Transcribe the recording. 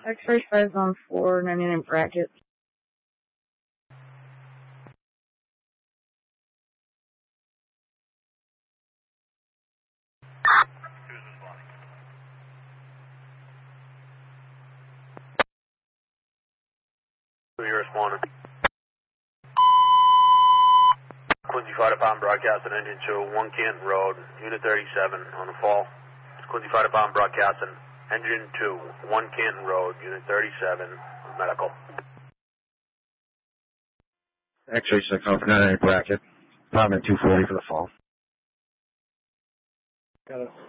X-ray 5 on 4, 99 bracket. You're responding. Quincy Fire Department broadcasting engine 2, 1 Canton Road, Unit 37 on the fall. Quincy Fire Department broadcasting engine 2, 1 Canton Road, Unit 37, medical. X-ray 6 on for 99 bracket. Department 240 for the fall. Got it.